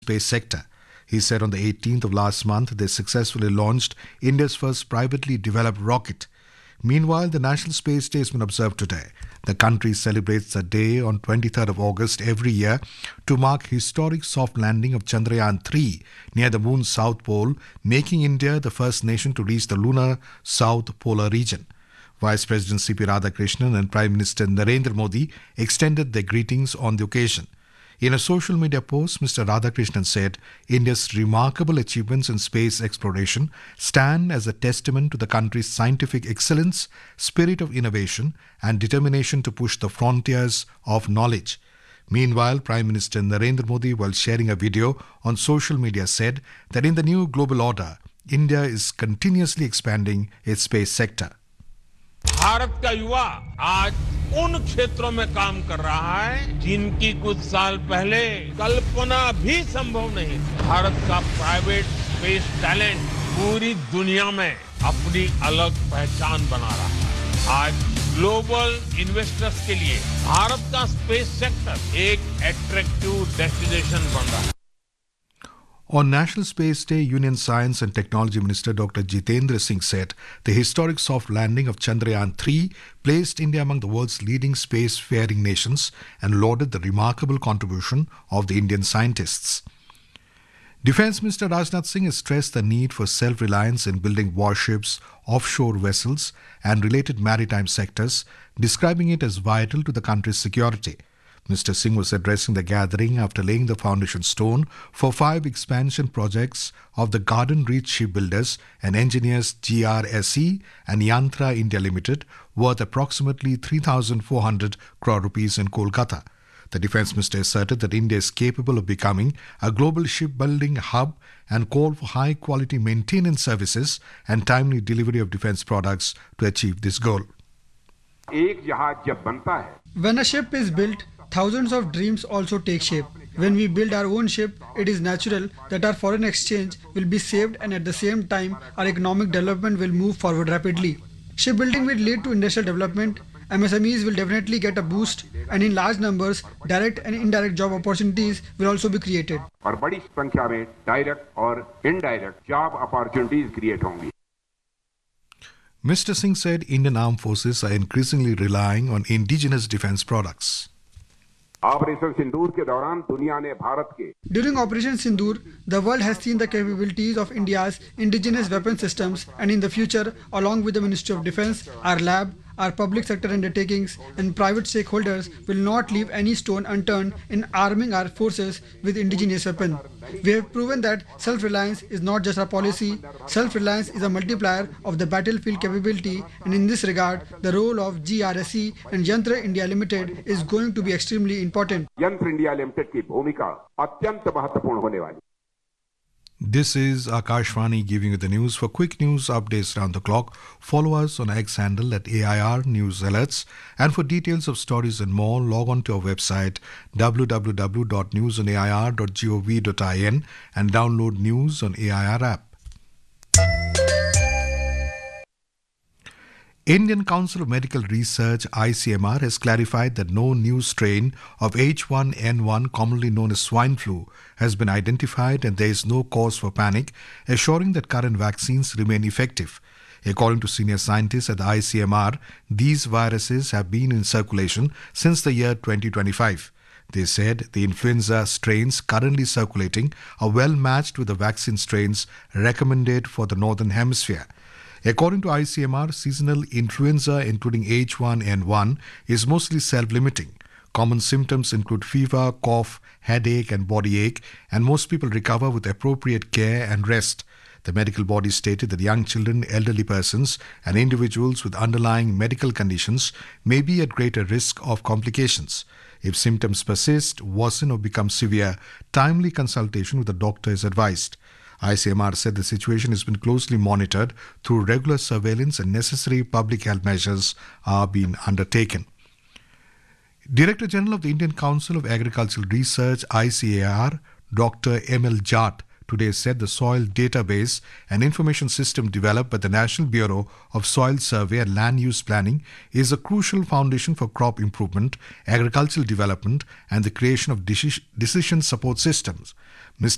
space sector. He said on the 18th of last month they successfully launched India's first privately developed rocket. Meanwhile, the National Space Day has been observed today. The country celebrates the day on 23rd of August every year to mark historic soft landing of Chandrayaan-3 near the moon's south pole, making India the first nation to reach the lunar south polar region. Vice President C.P. Radhakrishnan and Prime Minister Narendra Modi extended their greetings on the occasion. In a social media post, Mr. Radhakrishnan said India's remarkable achievements in space exploration stand as a testament to the country's scientific excellence, spirit of innovation, and determination to push the frontiers of knowledge. Meanwhile, Prime Minister Narendra Modi, while sharing a video on social media, said that in the new global order, India is continuously expanding its space sector. Bharat का युवा आज उन क्षेत्रों में काम कर रहा है जिनकी कुछ साल पहले कल्पना भी संभव नहीं थी। भारत का प्राइवेट स्पेस टैलेंट पूरी दुनिया में अपनी अलग पहचान बना रहा है। आज ग्लोबल इन्वेस्टर्स के लिए भारत का स्पेस सेक्टर एक अट्रैक्टिव डेस्टिनेशन बन रहा है। On National Space Day, Union Science and Technology Minister Dr. Jitendra Singh said the historic soft landing of Chandrayaan-3 placed India among the world's leading spacefaring nations and lauded the remarkable contribution of the Indian scientists. Defence Minister Rajnath Singh has stressed the need for self-reliance in building warships, offshore vessels and related maritime sectors, describing it as vital to the country's security. Mr. Singh was addressing the gathering after laying the foundation stone for 5 expansion projects of the Garden Reach Shipbuilders and Engineers GRSE and Yantra India Limited, worth approximately 3,400 crore rupees in Kolkata. The Defence Minister asserted that India is capable of becoming a global shipbuilding hub and called for high-quality maintenance services and timely delivery of defence products to achieve this goal. When a ship is built, thousands of dreams also take shape. When we build our own ship, it is natural that our foreign exchange will be saved and at the same time our economic development will move forward rapidly. Shipbuilding will lead to industrial development, MSMEs will definitely get a boost and in large numbers, direct and indirect job opportunities will also be created. और बड़ी संख्या में direct और indirect job opportunities create होंगी. Mr. Singh said Indian armed forces are increasingly relying on indigenous defence products. Operation सिंदूर के दौरान दुनिया ने भारत के During Operation Sindoor, the world has seen the capabilities of India's indigenous weapon systems and in the future, along with the Ministry of Defence, our lab, our public sector undertakings and private stakeholders will not leave any stone unturned in arming our forces with indigenous weapons. We have proven that self-reliance is not just a policy, self-reliance is a multiplier of the battlefield capability and in this regard, the role of GRSE and Yantra India Limited is going to be extremely important. यंत्र India limited की भूमिका अत्यंत महत्वपूर्ण होने वाली. This is Akashvani giving you the news. For quick news updates round the clock, follow us on X handle at AIR News Alerts. And for details of stories and more, log on to our website www.newsonair.gov.in and download News on AIR app. Indian Council of Medical Research ICMR has clarified that no new strain of H1N1, commonly known as swine flu, has been identified and there is no cause for panic, assuring that current vaccines remain effective. According to senior scientists at the ICMR, these viruses have been in circulation since the year 2025. They said the influenza strains currently circulating are well matched with the vaccine strains recommended for the Northern Hemisphere. According to ICMR, seasonal influenza, including H1N1, is mostly self-limiting. Common symptoms include fever, cough, headache and body ache, and most people recover with appropriate care and rest. The medical body stated that young children, elderly persons, and individuals with underlying medical conditions may be at greater risk of complications. If symptoms persist, worsen or become severe, timely consultation with a doctor is advised. ICMR said the situation has been closely monitored through regular surveillance and necessary public health measures are being undertaken. Director General of the Indian Council of Agricultural Research, ICAR, Dr. M.L. Jat, today said the soil database and information system developed by the National Bureau of Soil Survey and Land Use Planning is a crucial foundation for crop improvement, agricultural development and the creation of decision support systems. Mr.